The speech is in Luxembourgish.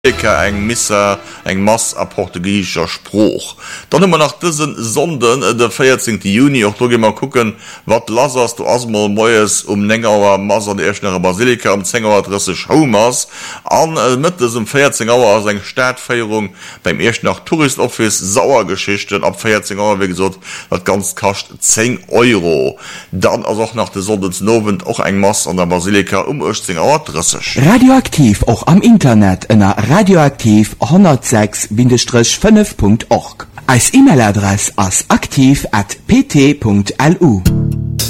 eng Missa eng Mass a portugiesischer Spruch. Dann immer nach diesen Sonden der 14. Juni auch mal gucken, wat lasst du asmal Moes Nengauer Masser der Eschnerer Basilika am 10:30 Homers an mit diesem 14 Uhr als eng Stadtfeierung beim ersten nach Touristoffice Sauergeschichten ab 14 Uhr wie gesagt, das ganz kascht 10 €. Dann also auch nach der Sonnensnovent auch eng Mass an der Basilika 18:30. Radioaktiv auch am Internet in der radioaktiv 106-5.org. Als E-Mail-Adresse als aktiv@pt.lu.